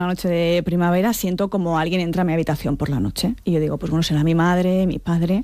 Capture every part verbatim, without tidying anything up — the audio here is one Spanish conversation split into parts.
Una noche de primavera siento como alguien entra a mi habitación por la noche y yo digo, pues bueno, será mi madre, mi padre,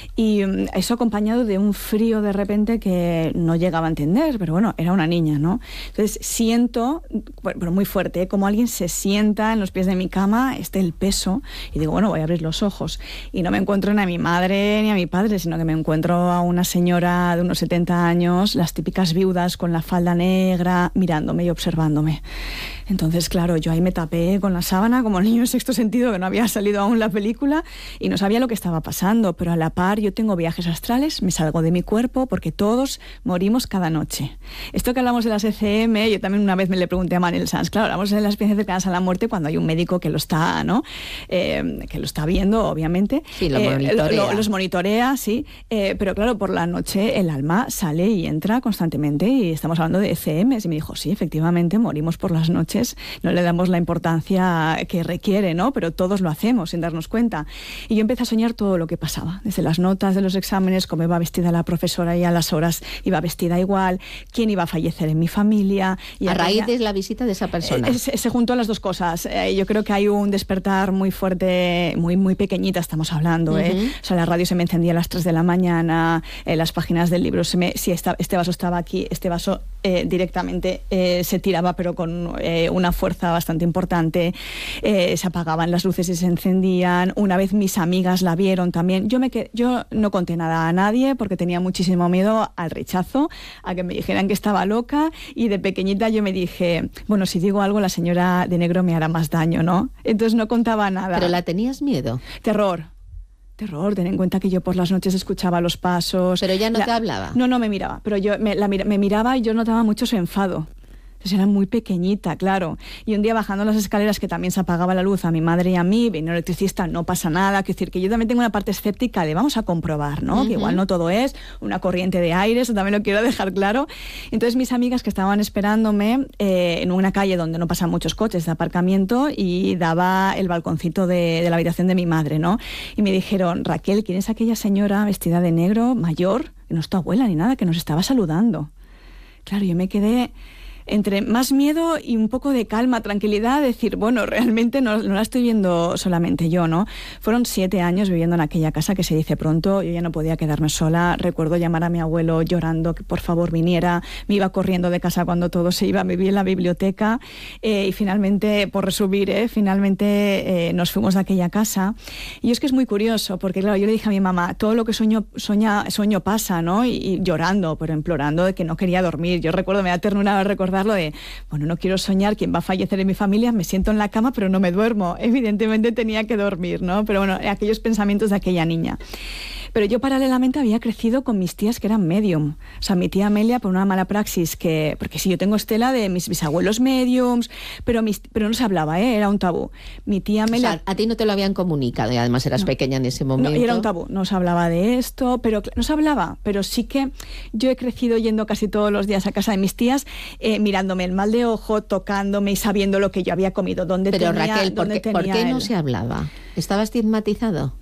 y um, eso acompañado de un frío de repente que no llegaba a entender, pero bueno, era una niña, ¿no? Entonces siento, pero muy fuerte, ¿eh? Como alguien se sienta en los pies de mi cama, este el peso, y digo, bueno, voy a abrir los ojos y no me encuentro ni a mi madre ni a mi padre, sino que me encuentro a una señora de unos setenta años, las típicas viudas con la falda negra, mirándome y observándome. Entonces, claro, yo ahí me tapé con la sábana como el niño en sexto sentido, que no había salido aún la película y no sabía lo que estaba pasando, pero a la par yo tengo viajes astrales, me salgo de mi cuerpo porque todos morimos cada noche. Esto que hablamos de las E C M, yo también una vez me le pregunté a Manel Sanz, claro, hablamos de las experiencias cercanas a la muerte cuando hay un médico que lo está, ¿no? Eh, que lo está viendo, obviamente. Sí, lo monitorea. Eh, lo, lo, los monitorea, sí, eh, pero claro, por la noche el alma sale y entra constantemente y estamos hablando de E C Ms y me dijo, sí, efectivamente, morimos por las noches. No le damos la importancia que requiere, ¿no? Pero todos lo hacemos sin darnos cuenta. Y yo empecé a soñar todo lo que pasaba, desde las notas de los exámenes, cómo iba vestida la profesora y a las horas iba vestida igual, quién iba a fallecer en mi familia. Y a raíz de la visita de esa persona. Eh, se, se juntó las dos cosas. Eh, yo creo que hay un despertar muy fuerte, muy, muy pequeñita estamos hablando. Uh-huh. ¿eh? O sea, la radio se me encendía a las tres de la mañana, eh, las páginas del libro, se me, si esta, este vaso estaba aquí, este vaso eh, directamente eh, se tiraba, pero con eh, una fuerza bastante importante, eh, se apagaban las luces y se encendían. Una vez mis amigas la vieron también. Yo, me qued... yo no conté nada a nadie porque tenía muchísimo miedo al rechazo, a que me dijeran que estaba loca, y de pequeñita yo me dije, bueno, si digo algo la señora de negro me hará más daño, ¿no? Entonces no contaba nada. ¿Pero la tenías miedo? Terror. Terror, ten en cuenta que yo por las noches escuchaba los pasos. ¿Pero ella no la... te hablaba? No, no me miraba, pero yo me, la, me miraba y yo notaba mucho su enfado. Entonces era muy pequeñita, claro. Y un día bajando las escaleras, que también se apagaba la luz a mi madre y a mí, vino el electricista, no pasa nada. Quiero decir que yo también tengo una parte escéptica de vamos a comprobar, ¿no? Uh-huh. Que igual no todo es una corriente de aire, eso también lo quiero dejar claro. Entonces mis amigas que estaban esperándome eh, en una calle donde no pasan muchos coches de aparcamiento y daba el balconcito de, de la habitación de mi madre, ¿no? Y me dijeron, Raquel, ¿quién es aquella señora vestida de negro, mayor? Que no es tu abuela ni nada, que nos estaba saludando. Claro, yo me quedé entre más miedo y un poco de calma, tranquilidad, decir, bueno, realmente no, no la estoy viendo solamente yo, ¿no? Fueron siete años viviendo en aquella casa que se dice pronto, yo ya no podía quedarme sola, recuerdo llamar a mi abuelo llorando que por favor viniera, me iba corriendo de casa cuando todo se iba, viví en la biblioteca eh, y finalmente, por resumir, eh, finalmente eh, nos fuimos de aquella casa. Y es que es muy curioso, porque claro, yo le dije a mi mamá, todo lo que sueño, sueña, sueño pasa, ¿no? Y, y llorando, pero implorando de que no quería dormir. Yo recuerdo, me da ternura recordar lo de, bueno, no quiero soñar quién va a fallecer en mi familia, me siento en la cama pero no me duermo, evidentemente tenía que dormir, ¿no? Pero bueno, aquellos pensamientos de aquella niña. Pero yo paralelamente había crecido con mis tías que eran medium. O sea, mi tía Amelia, por una mala praxis, que porque sí, yo tengo estela de mis bisabuelos mediums, pero, mis, pero no se hablaba, ¿eh? Era un tabú. Mi tía Amelia... O sea, a ti no te lo habían comunicado y además eras no, pequeña en ese momento. No, era un tabú, no se hablaba de esto, pero no se hablaba, pero sí que yo he crecido yendo casi todos los días a casa de mis tías, eh, mirándome el mal de ojo, tocándome y sabiendo lo que yo había comido, dónde pero tenía... Raquel, ¿por, dónde qué, ¿por qué el... no se hablaba? ¿Estaba estigmatizado?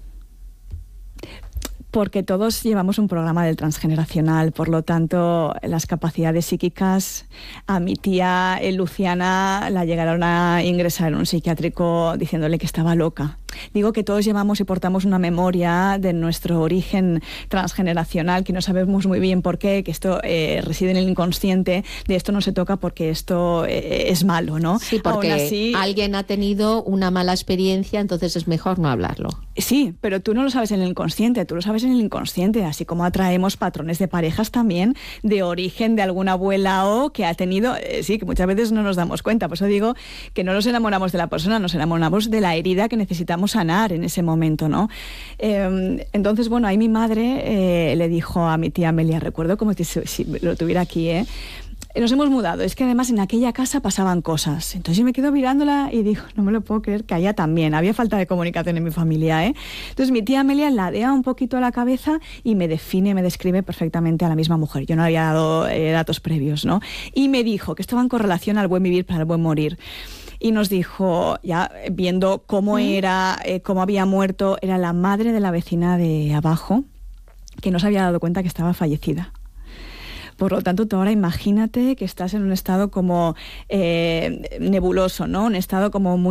Porque todos llevamos un programa del transgeneracional, por lo tanto, las capacidades psíquicas, a mi tía eh, Luciana la llegaron a ingresar en un psiquiátrico diciéndole que estaba loca. Digo que todos llevamos y portamos una memoria de nuestro origen transgeneracional, que no sabemos muy bien por qué, que esto eh, reside en el inconsciente, de esto no se toca porque esto eh, es malo, ¿no? Sí, porque Aún así, alguien ha tenido una mala experiencia, entonces es mejor no hablarlo. Sí, pero tú no lo sabes en el inconsciente, tú lo sabes en el inconsciente, así como atraemos patrones de parejas también de origen de alguna abuela o que ha tenido, eh, sí, que muchas veces no nos damos cuenta, por eso digo que no nos enamoramos de la persona, nos enamoramos de la herida que necesitamos sanar en ese momento, ¿no? Eh, entonces, bueno, ahí mi madre eh, le dijo a mi tía Amelia, recuerdo como si, si lo tuviera aquí, ¿eh? Nos hemos mudado, es que además en aquella casa pasaban cosas. Entonces yo me quedo mirándola y digo, no me lo puedo creer, que allá también, había falta de comunicación en mi familia, ¿eh? Entonces mi tía Amelia ladea un poquito a la cabeza y me define, me describe perfectamente a la misma mujer. Yo no había dado eh, datos previos, ¿no? Y me dijo que esto va en correlación al buen vivir para el buen morir. Y nos dijo, ya viendo cómo era, eh, cómo había muerto, era la madre de la vecina de abajo, que no se había dado cuenta que estaba fallecida. Por lo tanto, tú ahora imagínate que estás en un estado como eh, nebuloso, ¿no? Un estado como muy